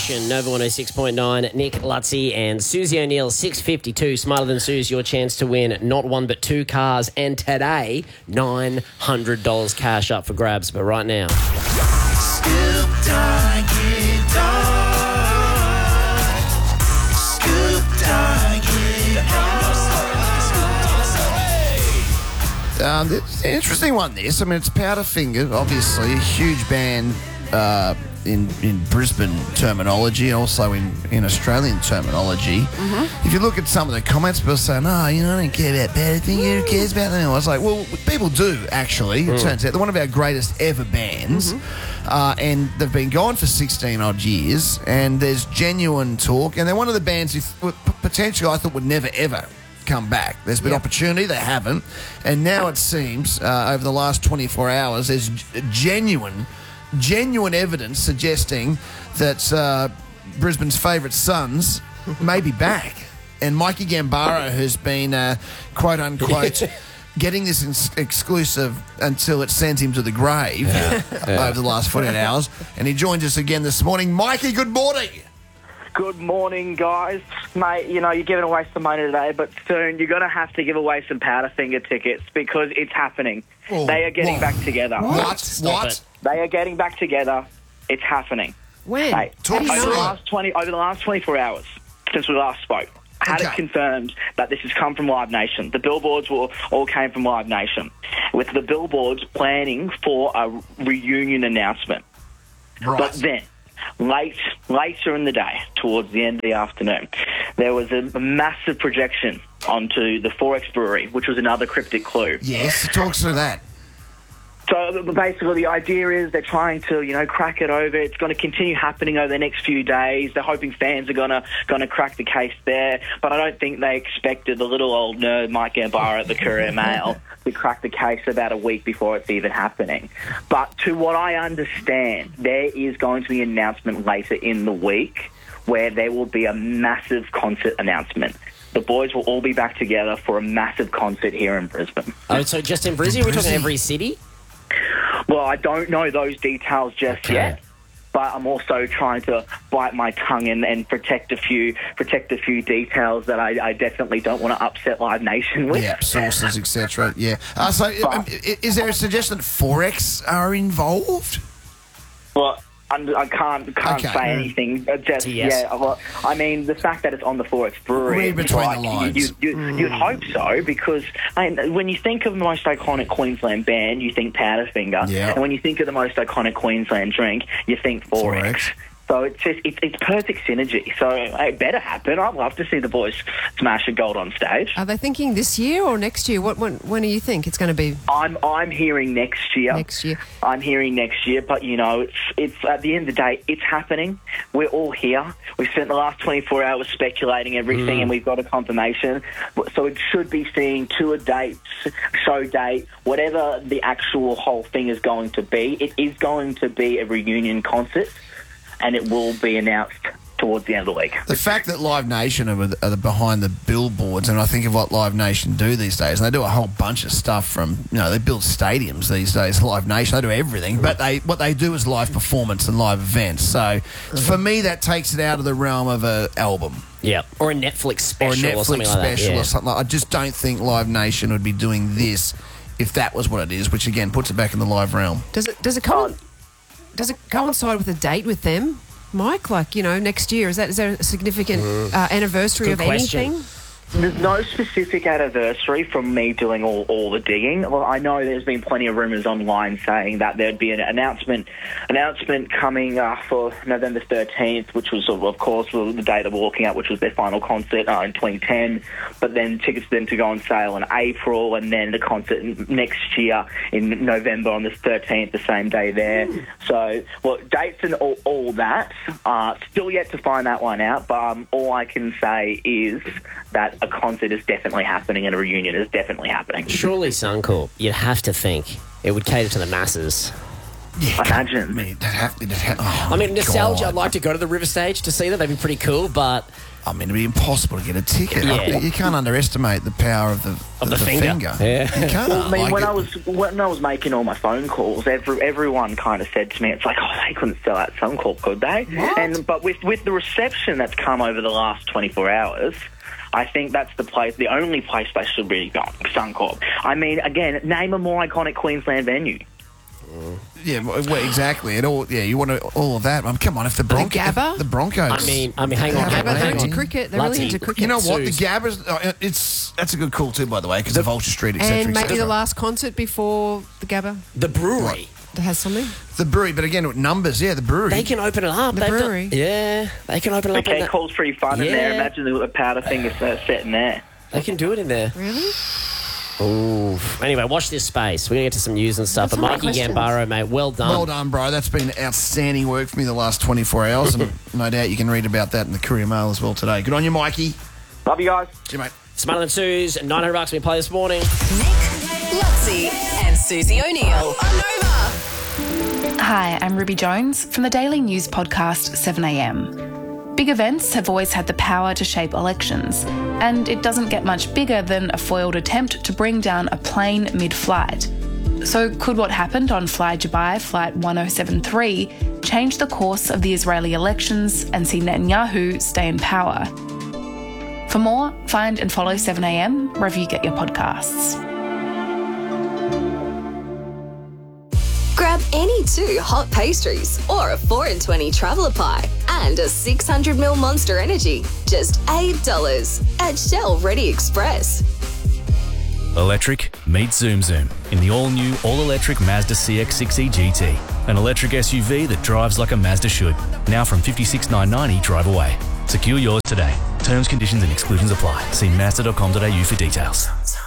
Nation, Nova 106.9, Nick Lutzy and Susie O'Neill, 652. Smarter Than Suze, your chance to win not one but two cars. And today, $900 cash up for grabs. But right now... Scoop Doggy Dog. Scoop Doggy Dog. It's an interesting one, this. I mean, it's Powderfinger, obviously, a huge band in Brisbane terminology, also in Australian terminology. Mm-hmm. If you look at some of the comments, people saying, I don't care about Powderfinger, who cares about them? I was like, well, people do, actually. It turns out they're one of our greatest ever bands. Mm-hmm. And they've been gone for 16-odd years, and there's genuine talk. And they're one of the bands who potentially I thought would never, ever come back. There's been opportunity, they haven't. And now it seems, over the last 24 hours, there's genuine evidence suggesting that Brisbane's favourite Suns may be back. And Mikey Gambaro has been, quote-unquote, getting this exclusive until it sends him to the grave over the last 48 hours. And he joins us again this morning. Mikey, good morning. Good morning, guys. Mate, you know, you're giving away some money today, but soon you're going to have to give away some Powderfinger tickets because it's happening. Oh, they are getting back together. What? They are getting back together. It's happening. When? Hey, Talk over through the last 24 hours since we last spoke, had it confirmed that this has come from Live Nation. The billboards all came from Live Nation, with the billboards planning for a reunion announcement. Right. But then, later in the day, towards the end of the afternoon, there was a massive projection onto the Forex Brewery, which was another cryptic clue. Yes, talk through that. So basically the idea is they're trying to, crack it over. It's going to continue happening over the next few days. They're hoping fans are going to crack the case there. But I don't think they expected the little old nerd Mike Gambaro at the Courier Mail to crack the case about a week before it's even happening. But to what I understand, there is going to be an announcement later in the week where there will be a massive concert announcement. The boys will all be back together for a massive concert here in Brisbane. Oh, so just in Brisbane? We're talking every city? Well, I don't know those details just yet, but I'm also trying to bite my tongue and protect a few details that I definitely don't want to upset Live Nation with. Yeah, sources, etc. Yeah. Is there a suggestion that Forex are involved? Well, I can't say anything. Just well, I mean, the fact that it's on the Forex Brewery, Read between the lines. You'd hope so, because when you think of the most iconic Queensland band, you think Powderfinger, and when you think of the most iconic Queensland drink, you think Forex. So it's perfect synergy. So it better happen. I'd love to see the boys smash a gold on stage. Are they thinking this year or next year? When do you think it's going to be? I'm hearing next year. Next year. I'm hearing next year, but it's at the end of the day, it's happening. We're all here. We've spent the last 24 hours speculating everything, and we've got a confirmation. So it should be seeing tour dates, show date, whatever the actual whole thing is going to be. It is going to be a reunion concert, and it will be announced towards the end of the week. The fact that Live Nation are behind the billboards, and I think of what Live Nation do these days, and they do a whole bunch of stuff from, they build stadiums these days, Live Nation, they do everything, but what they do is live performance and live events. So for me, that takes it out of the realm of an album. Yeah, or a Netflix special or something like that. Or something like that. I just don't think Live Nation would be doing this if that was what it is, which again puts it back in the live realm. Does it coincide with a date with them, Mike? Like, next year? Is there a significant anniversary of anything? There's no specific anniversary from me doing all the digging. Well, I know there's been plenty of rumours online saying that there'd be an announcement coming for November 13th, which was, of course, the day they were walking out, which was their final concert in 2010. But then tickets then to go on sale in April, and then the concert next year in November on the 13th, the same day there. So, dates and all that, still yet to find that one out. But all I can say is that a concert is definitely happening and a reunion is definitely happening. Surely Suncorp, you'd have to think it would cater to the masses. I imagine. I mean, nostalgia. I'd like to go to the River Stage to see that. That'd be pretty cool, but I mean, it'd be impossible to get a ticket. Yeah. You can't underestimate the power of the finger. Yeah. You can't. Well, I mean, when I was making all my phone calls, everyone kind of said to me, "It's like, oh, they couldn't sell out Suncorp, could they?" But with the reception that's come over the last 24 hours, I think that's the only place they should be going, Suncorp. I mean, again, name a more iconic Queensland venue. Yeah, well, exactly. You want all of that. Come on, if the Gabba? the Broncos. I mean, hang on. Gabba, they're hang into on. cricket. They're really into cricket. You know what? Suze. The Gabba's, that's a good call too, by the way, because of Vulture Street, etc. And maybe the last concert before the Gabba The brewery. that has something. The brewery, but again, numbers, the brewery. They can open it up. The They've done- brewery. they can open it The up. K call's pretty fun in there. Yeah. Imagine the Powderfinger set in there. They can do it in there. Really? Ooh. Anyway, watch this space. We're going to get to some news and stuff. That's But a lot Mikey of questions. Gambaro, mate, well done. Well done, bro. That's been outstanding work for me the last 24 hours, and no doubt you can read about that in the Courier Mail as well today. Good on you, Mikey. Love you guys. See you, mate. Smarter than Suze, $900 we play this morning. Nick, Lutzi, and Susie O'Neill on Nova. Hi, I'm Ruby Jones from the daily news podcast 7am. Big events have always had the power to shape elections, and it doesn't get much bigger than a foiled attempt to bring down a plane mid-flight. So could what happened on Fly Dubai Flight 1073 change the course of the Israeli elections and see Netanyahu stay in power? For more, find and follow 7am wherever you get your podcasts. Grab any 2 hot pastries or a 4 in 20 traveller pie and a 600ml Monster Energy. Just $8 at Shell Ready Express. Electric, meet Zoom Zoom in the all-new, all-electric Mazda CX-6e GT. An electric SUV that drives like a Mazda should. Now from $56,990 drive away. Secure yours today. Terms, conditions and exclusions apply. See mazda.com.au for details.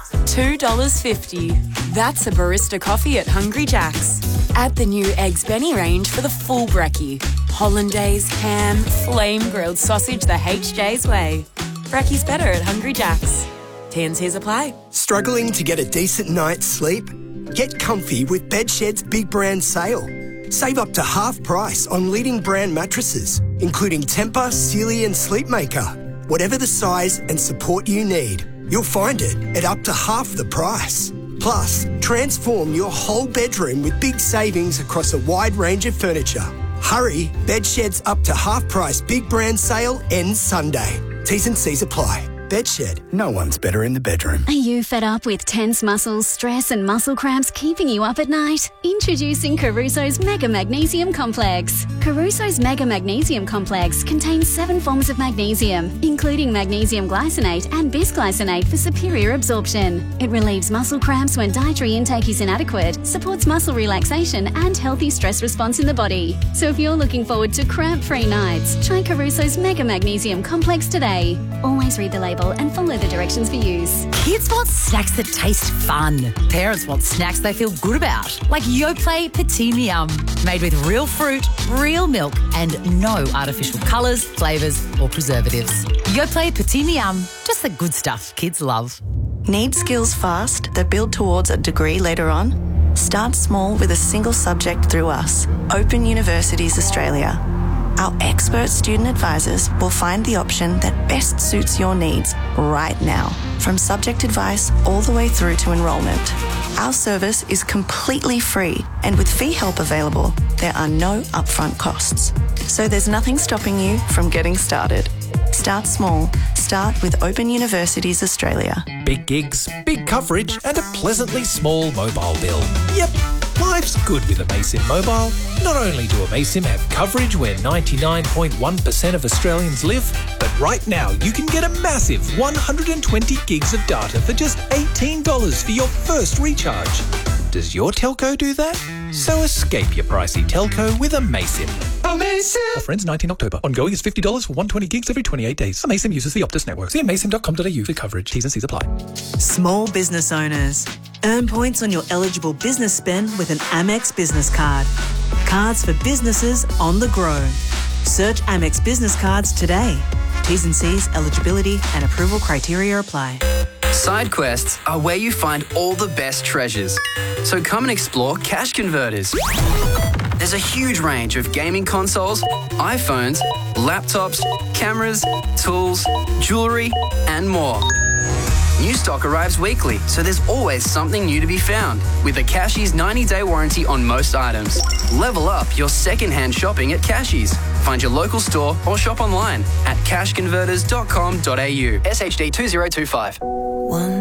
$2.50. That's a barista coffee at Hungry Jack's. Add the new Eggs Benny range for the full brekkie. Hollandaise, ham, flame-grilled sausage the HJ's way. Brekkie's better at Hungry Jack's. T&Cs apply. Struggling to get a decent night's sleep? Get comfy with Bedshed's big brand sale. Save up to half price on leading brand mattresses, including Tempur, Sealy and Sleepmaker. Whatever the size and support you need, you'll find it at up to half the price. Plus, transform your whole bedroom with big savings across a wide range of furniture. Hurry, Bedshed's up to half price big brand sale ends Sunday. T's and C's apply. Bedshed, no one's better in the bedroom. Are you fed up with tense muscles, stress and muscle cramps keeping you up at night? Introducing Caruso's Mega Magnesium Complex. Caruso's Mega Magnesium Complex contains 7 forms of magnesium, including magnesium glycinate and bisglycinate for superior absorption. It relieves muscle cramps when dietary intake is inadequate, supports muscle relaxation and healthy stress response in the body. So if you're looking forward to cramp-free nights, try Caruso's Mega Magnesium Complex today. Always read the label and follow the directions for use. Kids want snacks that taste fun. Parents want snacks they feel good about, like Yoplait Petit Miam, made with real fruit, real milk, and no artificial colours, flavours, or preservatives. Yoplait Petit Miam, just the good stuff kids love. Need skills fast that build towards a degree later on? Start small with a single subject through us, Open Universities Australia. Our expert student advisors will find the option that best suits your needs right now, from subject advice all the way through to enrolment. Our service is completely free, and with fee help available, there are no upfront costs. So there's nothing stopping you from getting started. Start small. Start with Open Universities Australia. Big gigs, big coverage, and a pleasantly small mobile bill. Yep, life's good with Amaysim Mobile. Not only do Amaysim have coverage where 99.1% of Australians live, but right now you can get a massive 120 gigs of data for just $18 for your first recharge. Does your telco do that? So escape your pricey telco with Amaysim. Amaysim! Offer ends 19 October. Ongoing is $50 for 120 gigs every 28 days. Amaysim uses the Optus network. See amaysim.com.au for coverage. T's and C's apply. Small business owners. Earn points on your eligible business spend with an Amex business card. Cards for businesses on the grow. Search Amex business cards today. T's and C's, eligibility and approval criteria apply. Side quests are where you find all the best treasures. So come and explore Cash Converters. There's a huge range of gaming consoles, iPhones, laptops, cameras, tools, jewellery, and more. New stock arrives weekly, so there's always something new to be found. With a Cashies 90-day warranty on most items. Level up your second-hand shopping at Cashies. Find your local store or shop online at cashconverters.com.au. SHD 2025.